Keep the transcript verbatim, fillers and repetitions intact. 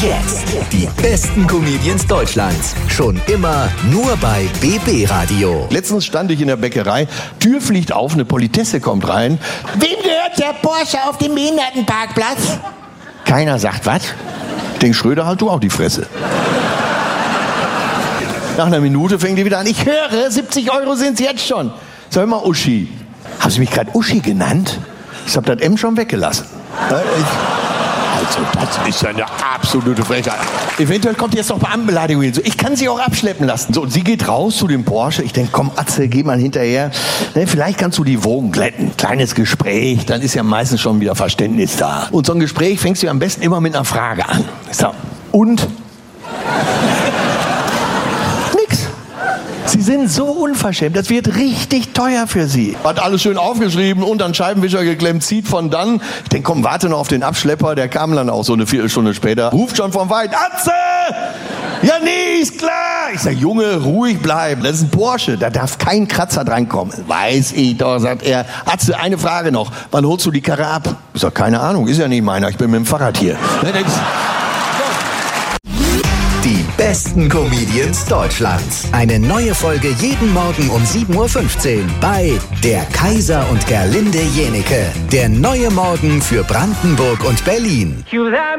jetzt die besten Comedians Deutschlands. Schon immer nur bei B B Radio. Letztens stand ich in der Bäckerei, Tür fliegt auf, eine Politesse kommt rein. Wem gehört der Porsche auf dem Behindertenparkplatz? Keiner sagt was. Denk Schröder, halt du auch die Fresse. Nach einer Minute fängt die wieder an. Ich höre, siebzig Euro sind's jetzt schon. Sag mal, Uschi. Haben Sie mich gerade Uschi genannt? Ich hab das M schon weggelassen. Also, das ist ja eine absolute Frechheit. Eventuell kommt jetzt noch Beamtenbeleidigung hin. So, ich kann sie auch abschleppen lassen. So, und sie geht raus zu dem Porsche. Ich denke, komm, Atze, geh mal hinterher. Ne, vielleicht kannst du die Wogen glätten. Kleines Gespräch, dann ist ja meistens schon wieder Verständnis da. Und so ein Gespräch fängst du am besten immer mit einer Frage an. So, und? Sie sind so unverschämt, das wird richtig teuer für Sie. Hat alles schön aufgeschrieben und an Scheibenwischer geklemmt, zieht von dann. Ich denke, komm, warte noch auf den Abschlepper, der kam dann auch so eine Viertelstunde später. Ruft schon vom Weit, Atze! Ja, nee, ist klar. Ich sag, Junge, ruhig bleiben, das ist ein Porsche, da darf kein Kratzer drankommen. Weiß ich doch, sagt er. Atze, eine Frage noch, wann holst du die Karre ab? Ich sag, keine Ahnung, ist ja nicht meiner, ich bin mit dem Fahrrad hier. Die besten Comedians Deutschlands. Eine neue Folge jeden Morgen um sieben Uhr fünfzehn bei Der Kaiser und Gerlinde Jenieke. Der neue Morgen für Brandenburg und Berlin.